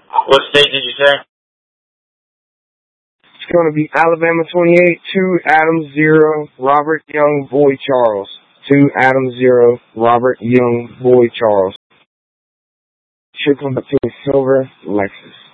What state did you say? It's going to be Alabama 28, 2 Adams 0, Robert Young, Boy Charles. 2 Adams 0, Robert Young, Boy Charles. Should come up to a silver Lexus.